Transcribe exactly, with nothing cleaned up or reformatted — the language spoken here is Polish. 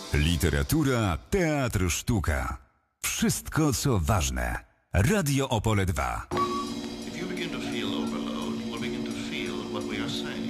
Literatura, teatr, sztuka. Wszystko, co ważne. Radio Opole dwa. If you begin to feel overload, we'll begin to feel what we are saying.